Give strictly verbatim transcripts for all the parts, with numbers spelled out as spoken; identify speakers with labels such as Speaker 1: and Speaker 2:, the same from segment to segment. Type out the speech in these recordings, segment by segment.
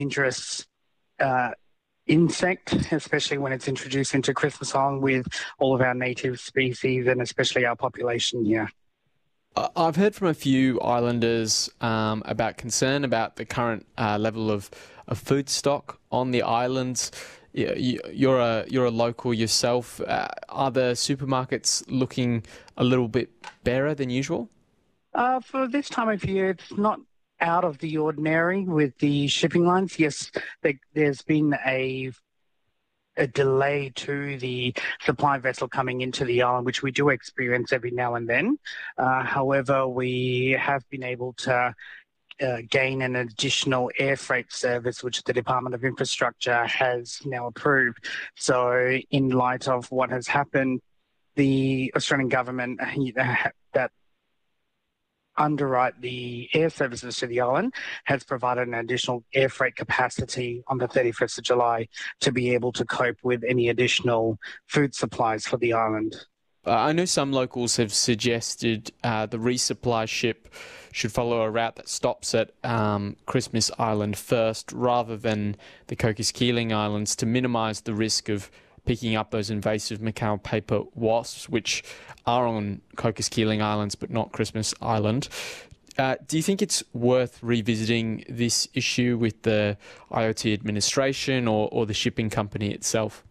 Speaker 1: dangerous uh, insect, especially when it's introduced into Christmas Island with all of our native species and especially our population here.
Speaker 2: I- I've heard from a few islanders um, about concern about the current uh, level of, of food stock on the islands. You- you- You're a you're a local yourself. Uh, are the supermarkets looking a little bit better than usual?
Speaker 1: Uh, for this time of year, it's not out of the ordinary with the shipping lines. Yes, there, there's been a a delay to the supply vessel coming into the island, which we do experience every now and then. Uh, however, we have been able to uh, gain an additional air freight service, which the Department of Infrastructure has now approved. So in light of what has happened, the Australian government uh, that underwrite the air services to the island has provided an additional air freight capacity on the thirty-first of July to be able to cope with any additional food supplies for the island.
Speaker 2: Uh, I know some locals have suggested uh, the resupply ship should follow a route that stops at um, Christmas Island first rather than the Cocos Keeling Islands to minimise the risk of picking up those invasive Macau paper wasps, which are on Cocos Keeling Islands but not Christmas Island. Uh, do you think it's worth revisiting this issue with the I O T administration or, or the shipping company itself?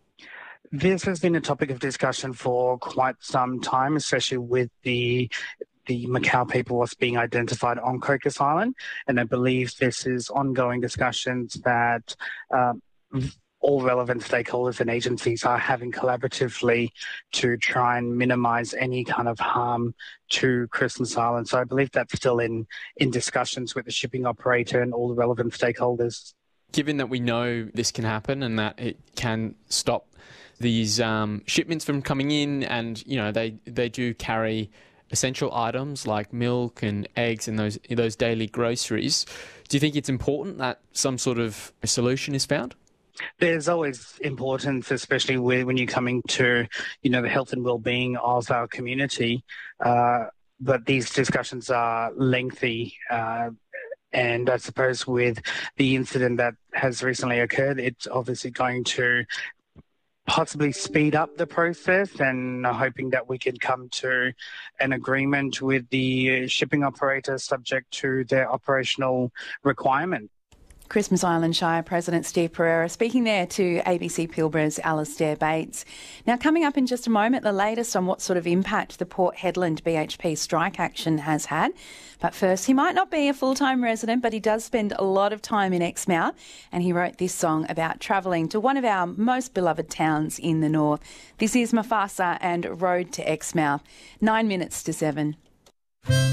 Speaker 1: This has been a topic of discussion for quite some time, especially with the the Macau paper wasp being identified on Cocos Island, and I believe this is ongoing discussions that um, all relevant stakeholders and agencies are having collaboratively to try and minimise any kind of harm to Christmas Island. So I believe that's still in, in discussions with the shipping operator and all the relevant stakeholders.
Speaker 2: Given that we know this can happen and that it can stop these um, shipments from coming in, and you know they, they do carry essential items like milk and eggs and those those daily groceries, do you think it's important that some sort of solution is found?
Speaker 1: There's always importance, especially when you're coming to, you know, the health and well-being of our community. Uh, but these discussions are lengthy. Uh, and I suppose with the incident that has recently occurred, it's obviously going to possibly speed up the process, and hoping that we can come to an agreement with the shipping operator subject to their operational requirement.
Speaker 3: Christmas Island Shire President Steve Pereira speaking there to A B C Pilbara's Alastair Bates. Now, coming up in just a moment, the latest on what sort of impact the Port Hedland B H P strike action has had. But first, he might not be a full-time resident, but he does spend a lot of time in Exmouth, and he wrote this song about travelling to one of our most beloved towns in the north. This is Mufasa and Road to Exmouth, nine minutes to seven.